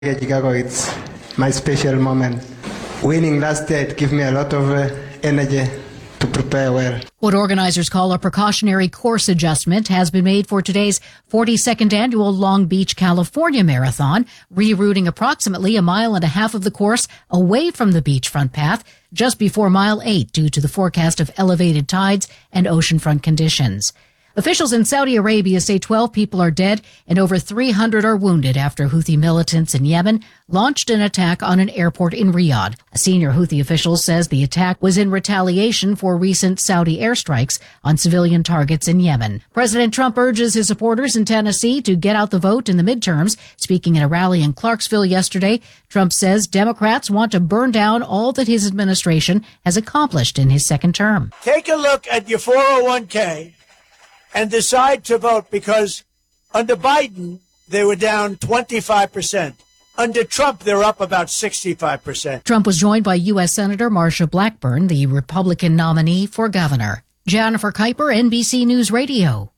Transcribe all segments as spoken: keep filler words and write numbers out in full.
Chicago, it's my special moment. Winning last day gave me a lot of uh, energy to prepare well. What organizers call a precautionary course adjustment has been made for today's forty-second annual Long Beach, California Marathon, rerouting approximately a mile and a half of the course away from the beachfront path just before mile eight due to the forecast of elevated tides and oceanfront conditions. Officials in Saudi Arabia say twelve people are dead and over three hundred are wounded after Houthi militants in Yemen launched an attack on an airport in Riyadh. A senior Houthi official says the attack was in retaliation for recent Saudi airstrikes on civilian targets in Yemen. President Trump urges his supporters in Tennessee to get out the vote in the midterms. Speaking at a rally in Clarksville yesterday, Trump says Democrats want to burn down all that his administration has accomplished in his second term. Take a look at your four oh one k. And decide to vote, because under Biden, they were down twenty-five percent. Under Trump, they're up about sixty-five percent. Trump was joined by U S. Senator Marsha Blackburn, the Republican nominee for governor. Jennifer Kuiper, N B C News Radio.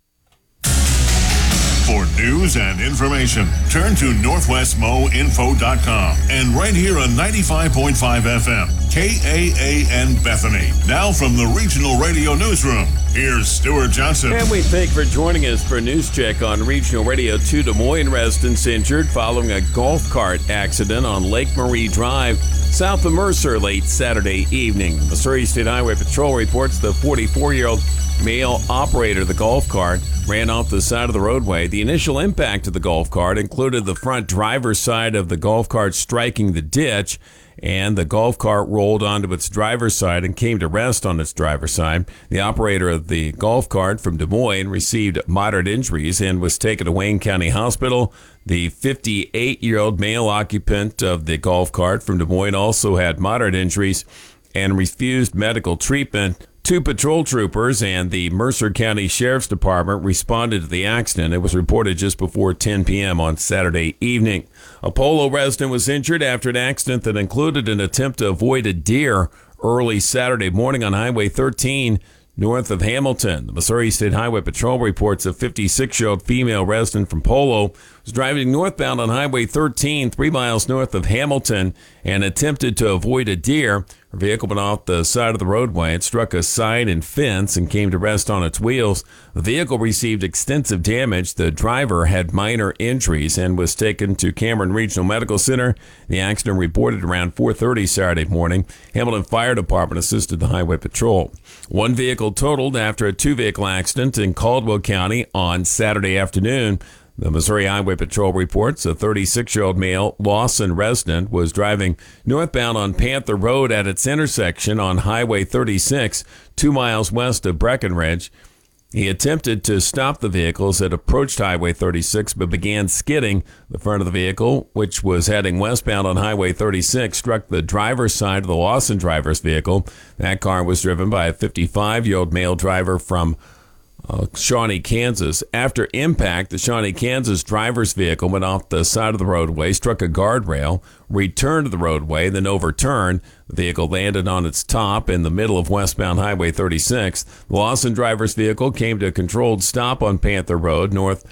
For news and information, turn to northwest mo info dot com and right here on ninety-five point five F M, K A A N Bethany. Now from the Regional Radio Newsroom, here's Stuart Johnson. And we thank you for joining us for a news check on Regional Radio. Two Des Moines residents injured following a golf cart accident on Lake Marie Drive, south of Mercer, late Saturday evening. The Missouri State Highway Patrol reports the forty-four-year-old male operator of the golf cart ran off the side of the roadway. The initial impact of the golf cart included the front driver's side of the golf cart striking the ditch, and the golf cart rolled onto its driver's side and came to rest on its driver's side. The operator of the golf cart from Des Moines received moderate injuries and was taken to Wayne County Hospital. The fifty-eight-year-old male occupant of the golf cart from Des Moines also had moderate injuries and refused medical treatment. Two patrol troopers and the Mercer County Sheriff's Department responded to the accident. It was reported just before ten p.m. on Saturday evening. A Polo resident was injured after an accident that included an attempt to avoid a deer early Saturday morning on Highway thirteen north of Hamilton. The Missouri State Highway Patrol reports a fifty-six-year-old female resident from Polo was driving northbound on Highway thirteen, three miles north of Hamilton, and attempted to avoid a deer. Her vehicle went off the side of the roadway. It struck a sign and fence and came to rest on its wheels. The vehicle received extensive damage. The driver had minor injuries and was taken to Cameron Regional Medical Center. The accident reported around four thirty Saturday morning. Hamilton Fire Department assisted the Highway Patrol. One vehicle totaled after a two-vehicle accident in Caldwell County on Saturday afternoon. The Missouri Highway Patrol reports a thirty-six-year-old male Lawson resident was driving northbound on Panther Road at its intersection on Highway thirty-six, two miles west of Breckenridge. He attempted to stop the vehicle as it approached Highway thirty-six, but began skidding. The front of the vehicle, which was heading westbound on Highway thirty-six, struck the driver's side of the Lawson driver's vehicle. That car was driven by a fifty-five-year-old male driver from Uh, Shawnee, Kansas. After impact, the Shawnee, Kansas driver's vehicle went off the side of the roadway, struck a guardrail, returned to the roadway, then overturned. The vehicle landed on its top in the middle of westbound Highway thirty-six. The Lawson driver's vehicle came to a controlled stop on Panther Road, north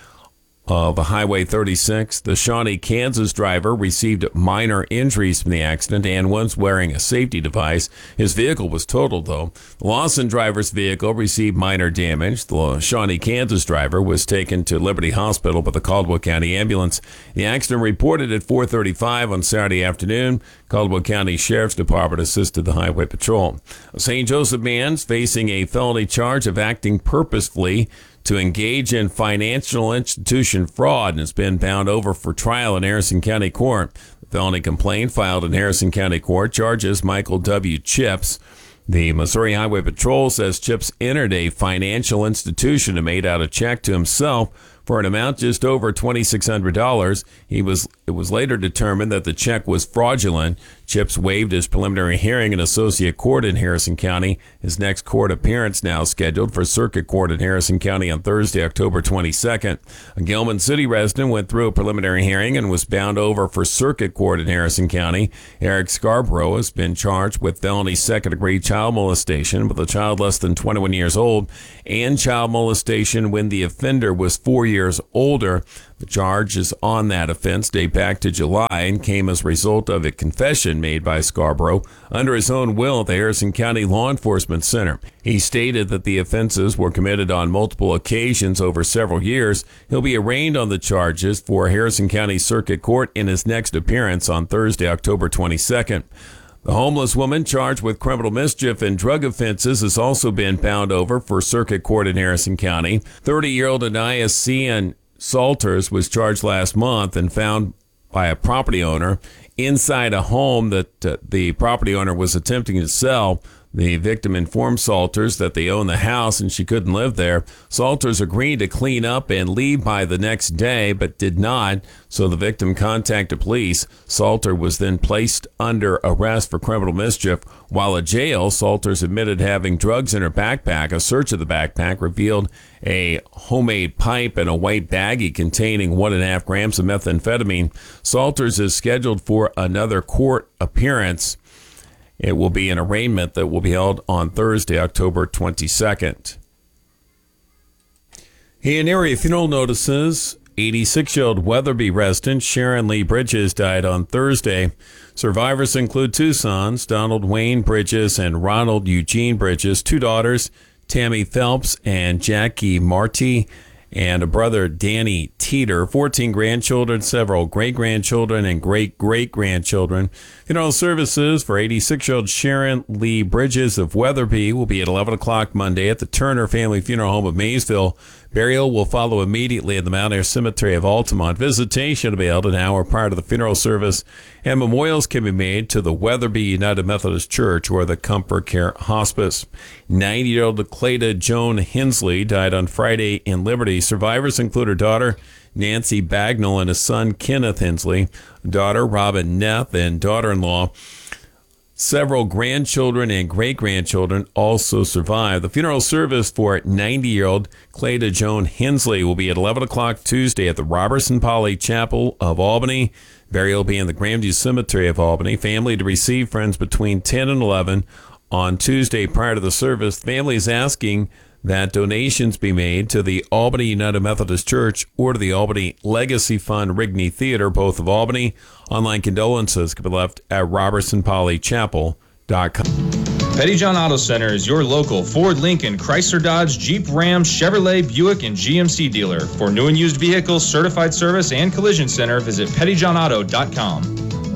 of Highway thirty-six. The Shawnee, Kansas driver received minor injuries from the accident and was wearing a safety device. His vehicle was totaled, though. The Lawson driver's vehicle received minor damage. The Shawnee, Kansas driver was taken to Liberty Hospital by the Caldwell County ambulance. The accident reported at four thirty-five on Saturday afternoon. Caldwell County Sheriff's Department assisted the Highway Patrol. A Saint Joseph man's facing a felony charge of acting purposefully to engage in financial institution fraud and has been bound over for trial in Harrison County Court. The felony complaint filed in Harrison County Court charges Michael W. Chips. The Missouri Highway Patrol says Chips entered a financial institution and made out a check to himself for an amount just over twenty-six hundred dollars. He was, it was later determined that the check was fraudulent. Chips waived his preliminary hearing in Associate Court in Harrison County. His next court appearance now scheduled for Circuit Court in Harrison County on Thursday, October twenty-second. A Gilman City resident went through a preliminary hearing and was bound over for Circuit Court in Harrison County. Eric Scarborough has been charged with felony second-degree child molestation with a child less than twenty-one years old and child molestation when the offender was four years older. The charges on that offense date back to July and came as a result of a confession made by Scarborough under his own will at the Harrison County Law Enforcement Center. He stated that the offenses were committed on multiple occasions over several years. He'll be arraigned on the charges for Harrison County Circuit Court in his next appearance on Thursday, October twenty-second. The homeless woman charged with criminal mischief and drug offenses has also been bound over for Circuit Court in Harrison County. thirty-year-old Anaya Cian Salters was charged last month and found by a property owner inside a home that uh, the property owner was attempting to sell. The victim informed Salters that they owned the house and she couldn't live there. Salters agreed to clean up and leave by the next day, but did not, so the victim contacted police. Salter was then placed under arrest for criminal mischief. While at jail, Salters admitted having drugs in her backpack. A search of the backpack revealed a homemade pipe and a white baggie containing one and a half grams of methamphetamine. Salters is scheduled for another court appearance. It will be an arraignment that will be held on Thursday, October twenty-second. In area funeral notices, eighty-six-year-old Weatherby resident Sharon Lee Bridges died on Thursday. Survivors include two sons, Donald Wayne Bridges and Ronald Eugene Bridges, two daughters, Tammy Phelps and Jackie Marty, and a brother, Danny Teeter, fourteen grandchildren, several great-grandchildren, and great-great-grandchildren. Funeral services for eighty-six-year-old Sharon Lee Bridges of Weatherby will be at eleven o'clock Monday at the Turner Family Funeral Home of Maysville. Burial will follow immediately at the Mount Air Cemetery of Altamont. Visitation will be held an hour prior to the funeral service, and memorials can be made to the Weatherby United Methodist Church or the Comfort Care Hospice. ninety-year-old Clayda Joan Hensley died on Friday in Liberty. Survivors include her daughter, Nancy Bagnall, and his son, Kenneth Hensley, daughter, Robin Neff, and daughter-in-law. Several grandchildren and great-grandchildren also survived. The funeral service for ninety-year-old Clayda Joan Hensley will be at eleven o'clock Tuesday at the Robertson Poly Chapel of Albany. Burial will be in the Grandview Cemetery of Albany. Family to receive friends between ten and eleven on Tuesday prior to the service. Family is asking that donations be made to the Albany United Methodist Church or to the Albany Legacy Fund Rigney Theater, both of Albany. Online condolences can be left at robertson poly chapel dot com. Pettyjohn Auto Center is your local Ford, Lincoln, Chrysler, Dodge, Jeep, Ram, Chevrolet, Buick, and G M C dealer. For new and used vehicles, certified service, and collision center, visit pettyjohn auto dot com.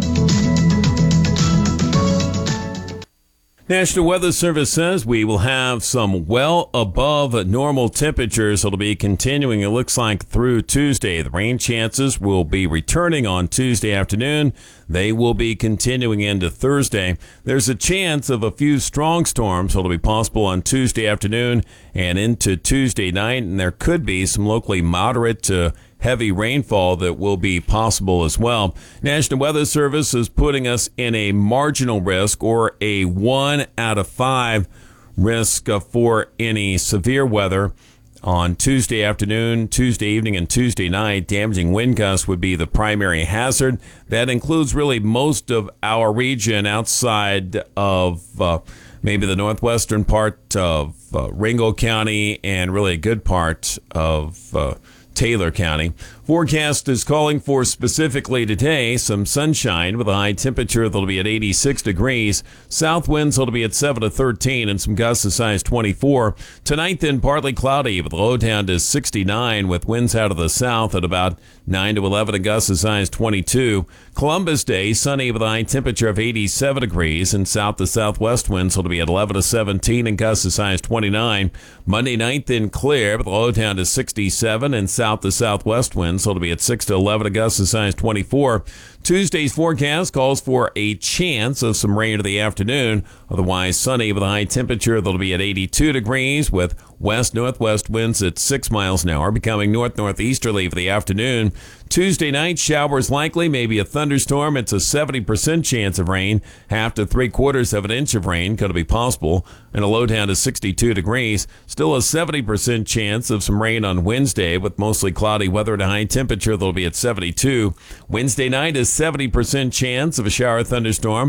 National Weather Service says we will have some well above normal temperatures. It'll be continuing, it looks like, through Tuesday. The rain chances will be returning on Tuesday afternoon. They will be continuing into Thursday. There's a chance of a few strong storms that'll be possible on Tuesday afternoon and into Tuesday night, and there could be some locally moderate to heavy rainfall that will be possible as well. National Weather Service is putting us in a marginal risk or a one out of five risk for any severe weather on Tuesday afternoon, Tuesday evening, and Tuesday night. Damaging wind gusts would be the primary hazard. That includes really most of our region outside of uh, maybe the northwestern part of uh, Ringgold County and really a good part of uh, Taylor County. Forecast is calling for specifically today some sunshine with a high temperature that'll be at eighty-six degrees. South winds will be at seven to thirteen and some gusts as high as twenty-four. Tonight then partly cloudy with a low down to sixty-nine with winds out of the south at about nine to eleven and gusts as high as twenty-two. Columbus Day sunny with a high temperature of eighty-seven degrees and south to southwest winds will be at eleven to seventeen and gusts as high as twenty-nine. Monday night then clear with a low down to sixty-seven and south to southwest winds. So it'll be at six to eleven, Augusta as high as twenty-four. Tuesday's forecast calls for a chance of some rain in the afternoon. Otherwise sunny with a high temperature that'll be at eighty-two degrees with west-northwest winds at six miles an hour, becoming north-northeasterly for the afternoon. Tuesday night, showers likely, maybe a thunderstorm. It's a seventy percent chance of rain. Half to three-quarters of an inch of rain could be possible. And a low down to sixty-two degrees. Still a seventy percent chance of some rain on Wednesday with mostly cloudy weather and a high temperature that'll be at seventy-two. Wednesday night is seventy percent chance of a shower thunderstorm.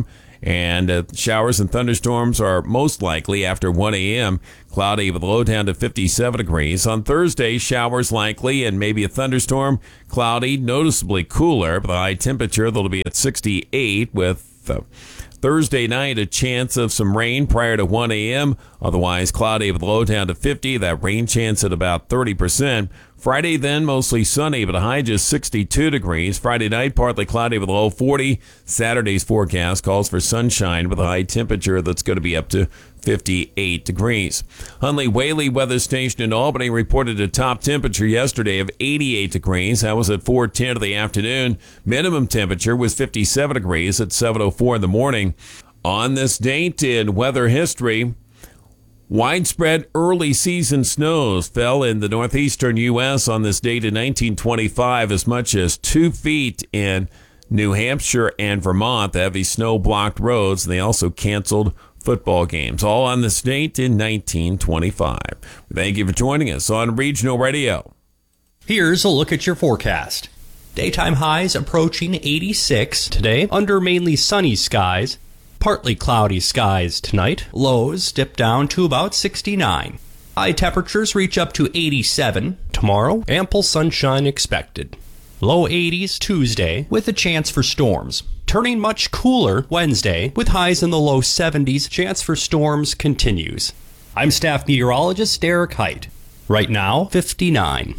And uh, showers and thunderstorms are most likely after one a.m. Cloudy with a low down to fifty-seven degrees. On Thursday, showers likely and maybe a thunderstorm. Cloudy, noticeably cooler, but the high temperature that'll be at sixty-eight with uh, Thursday night, a chance of some rain prior to one a.m. Otherwise, cloudy with a low down to fifty. That rain chance at about thirty percent. Friday then, mostly sunny, but a high just sixty-two degrees. Friday night, partly cloudy with a low forty. Saturday's forecast calls for sunshine with a high temperature that's going to be up to fifty-eight degrees. Hunley Whaley Weather Station in Albany reported a top temperature yesterday of eighty-eight degrees. That was at four ten of the afternoon. Minimum temperature was fifty-seven degrees at seven oh four in the morning. On this date in weather history, widespread early season snows fell in the northeastern U S on this date in nineteen twenty-five, as much as two feet in New Hampshire and Vermont. The heavy snow blocked roads. They also canceled football games, all on this date in nineteen twenty-five. Thank you for joining us on Regional Radio. Here's a look at your forecast. Daytime highs approaching eighty-six today under mainly sunny skies. Partly cloudy skies tonight. Lows dip down to about sixty-nine. High temperatures reach up to eighty-seven. Tomorrow, ample sunshine expected. Low eighties Tuesday with a chance for storms. Turning much cooler Wednesday with highs in the low seventies. Chance for storms continues. I'm staff meteorologist Derek Height. Right now, fifty-nine.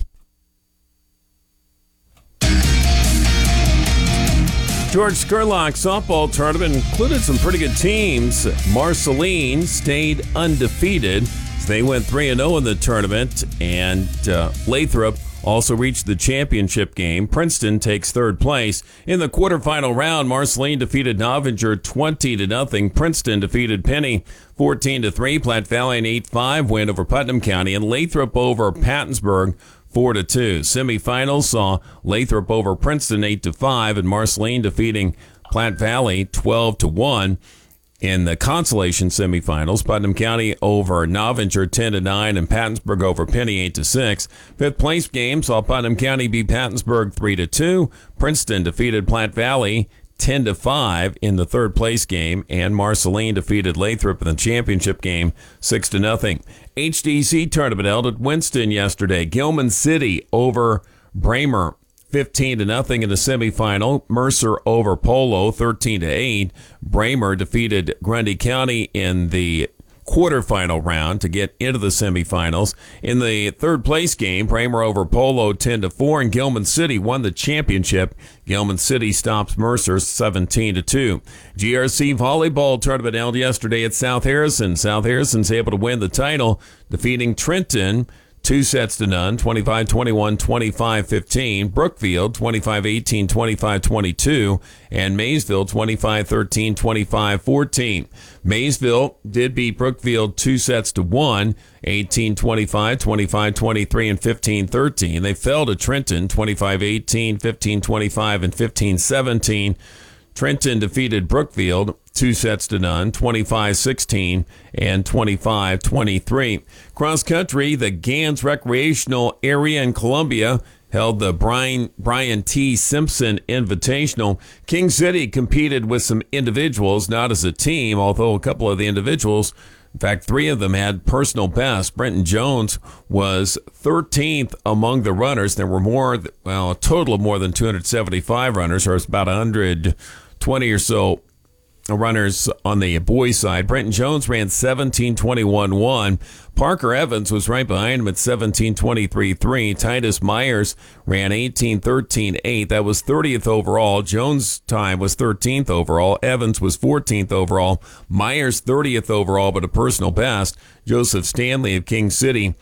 George Scurlock softball tournament included some pretty good teams. Marceline stayed undefeated. They went three and oh in the tournament, and uh, Lathrop also reached the championship game. Princeton takes third place. In the quarterfinal round, Marceline defeated Novinger twenty to nothing. Princeton defeated Penny fourteen to three. Platte Valley an eight five win over Putnam County, and Lathrop over Pattonsburg four to two. Semifinals saw Lathrop over Princeton eight to five, and Marceline defeating Platte Valley twelve to one. In the consolation semifinals, Putnam County over Novinger ten to nine, and Pattonsburg over Penny eight to six. Fifth place game saw Putnam County beat Pattonsburg three to two. Princeton defeated Platte Valley ten to five in the third place game, and Marceline defeated Lathrop in the championship game six to nothing. H D C tournament held at Winston yesterday. Gilman City over Bramer fifteen to nothing in the semifinal. Mercer over Polo thirteen to eight. Bramer defeated Grundy County in the quarterfinal round to get into the semifinals. In the third place game, Bramer over Polo ten to four, and Gilman City won the championship. Gilman City stops Mercer seventeen to two. G R C volleyball tournament held yesterday at South Harrison. South Harrison's able to win the title, defeating Trenton two sets to none, twenty-five twenty-one, twenty-five fifteen. Brookfield, twenty-five eighteen, twenty-five twenty-two. And Maysville, twenty-five thirteen, twenty-five fourteen. Maysville did beat Brookfield two sets to one, eighteen twenty-five, twenty-five twenty-three, and fifteen thirteen. They fell to Trenton, twenty-five eighteen, fifteen twenty-five, and fifteen seventeen. Trenton defeated Brookfield two sets to none, twenty-five sixteen and twenty-five twenty-three. Cross country, the Gans Recreational Area in Columbia held the Brian, Brian T. Simpson Invitational. King City competed with some individuals, not as a team, although a couple of the individuals, in fact, three of them had personal best. Brenton Jones was thirteenth among the runners. There were more, well, a total of more than two hundred seventy-five runners, or it's about one hundred twenty or so runners on the boys' side. Brenton Jones ran seventeen twenty-one one. Parker Evans was right behind him at seventeen twenty-three three. Titus Myers ran eighteen thirteen eight. That was thirtieth overall. Jones' time was thirteenth overall. Evans was fourteenth overall. Myers thirtieth overall, but a personal best. Joseph Stanley of King City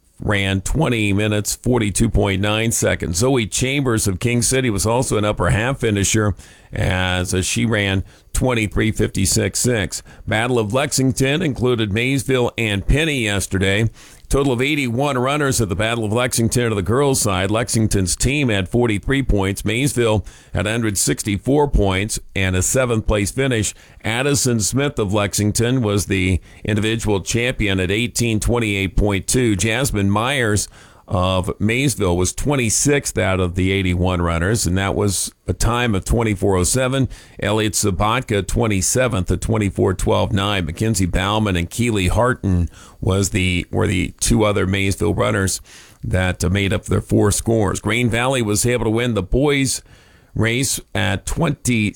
ran twenty minutes, forty-two point nine seconds. Zoe Chambers of King City was also an upper half finisher, as she ran twenty-three fifty-six six. Battle of Lexington included Maysville and Penny yesterday. Total of eighty-one runners at the Battle of Lexington to the girls' side. Lexington's team had forty-three points. Maysville had one hundred sixty-four points and a seventh place finish. Addison Smith of Lexington was the individual champion at eighteen twenty-eight point two. Jasmine Myers of Maysville was twenty-sixth out of the eighty-one runners, and that was a time of twenty-four oh seven. Elliot Sabatka, twenty-seventh at twenty-four twelve nine. Mackenzie Bauman and Keely Harton was the were the two other Maysville runners that uh, made up their four scores. Green Valley was able to win the boys race at twenty